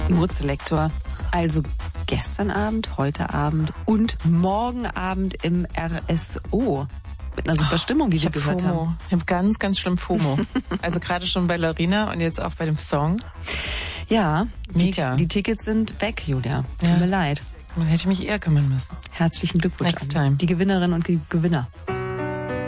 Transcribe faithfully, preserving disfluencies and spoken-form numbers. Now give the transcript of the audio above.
Notselektor. Also gestern Abend, heute Abend und morgen Abend im R S O. Mit einer super Stimmung, wie ich wir gehört FOMO. haben. Ich habe ganz, ganz schlimm FOMO. Also gerade schon bei Lorena und jetzt auch bei dem Song. Ja, mega. Die, die Tickets sind weg, Julia. Tut ja. mir leid. Man hätte mich eher kümmern müssen. Herzlichen Glückwunsch Next an time. die Gewinnerinnen und die Gewinner.